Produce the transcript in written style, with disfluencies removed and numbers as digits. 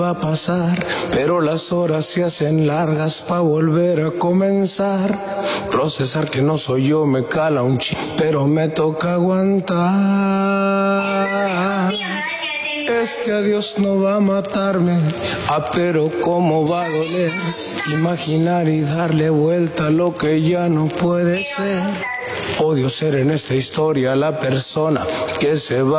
va a pasar, pero las horas se hacen largas pa' volver a comenzar. Procesar que no soy yo me cala un pero me toca aguantar. Este adiós no va a matarme, pero cómo va a doler. Imaginar y darle vuelta a lo que ya no puede ser. Odio ser en esta historia la persona que se va.